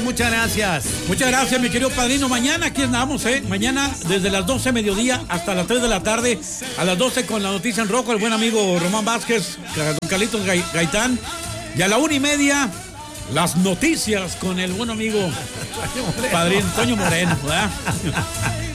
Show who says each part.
Speaker 1: muchas gracias.
Speaker 2: Muchas gracias, mi querido padrino. Mañana aquí andamos, Mañana desde las 12 mediodía hasta las 3 de la tarde. A las 12 con la noticia en rojo, el buen amigo Román Vázquez, don Carlitos Gaitán. Y a la 1:30, las noticias con el buen amigo padrino Toño Moreno, ¿verdad?